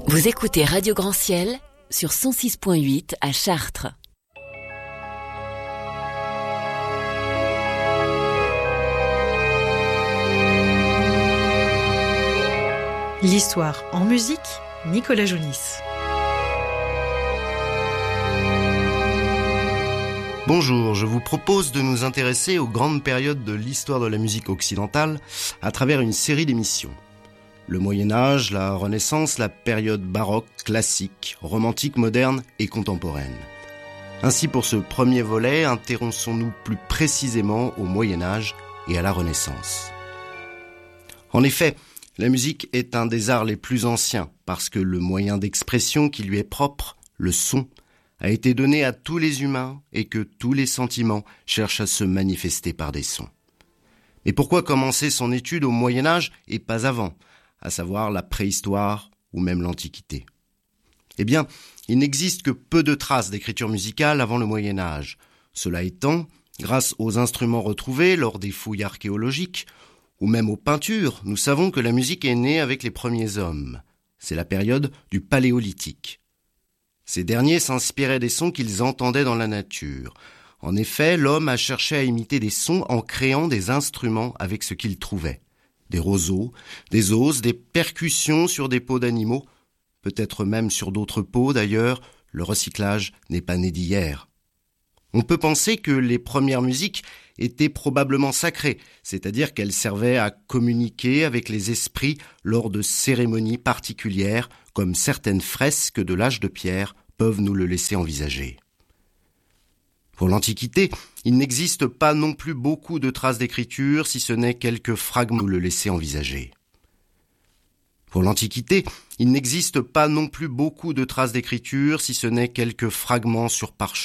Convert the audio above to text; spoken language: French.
Vous écoutez Radio Grand Ciel sur 106.8 à Chartres. L'histoire en musique, Nicolas Jounis. Bonjour, je vous propose de nous intéresser aux grandes périodes de l'histoire de la musique occidentale à travers une série d'émissions. Le Moyen-Âge, la Renaissance, la période baroque, classique, romantique, moderne et contemporaine. Ainsi, pour ce premier volet, intéressons-nous plus précisément au Moyen-Âge et à la Renaissance. En effet, la musique est un des arts les plus anciens parce que le moyen d'expression qui lui est propre, le son, a été donné à tous les humains et que tous les sentiments cherchent à se manifester par des sons. Mais pourquoi commencer son étude au Moyen-Âge et pas avant, à savoir la préhistoire ou même l'Antiquité? Eh bien, il n'existe que peu de traces d'écriture musicale avant le Moyen-Âge. Cela étant, grâce aux instruments retrouvés lors des fouilles archéologiques, ou même aux peintures, nous savons que la musique est née avec les premiers hommes. C'est la période du Paléolithique. Ces derniers s'inspiraient des sons qu'ils entendaient dans la nature. En effet, l'homme a cherché à imiter des sons en créant des instruments avec ce qu'il trouvait. Des roseaux, des os, des percussions sur des peaux d'animaux, peut-être même sur d'autres peaux d'ailleurs, le recyclage n'est pas né d'hier. On peut penser que les premières musiques étaient probablement sacrées, c'est-à-dire qu'elles servaient à communiquer avec les esprits lors de cérémonies particulières, comme certaines fresques de l'âge de pierre peuvent nous le laisser envisager. Pour l'Antiquité, il n'existe pas non plus beaucoup de traces d'écriture, si ce n'est quelques fragments nous le laisser envisager. Pour l'Antiquité, il n'existe pas non plus beaucoup de traces d'écriture, si ce n'est quelques fragments sur parchemin.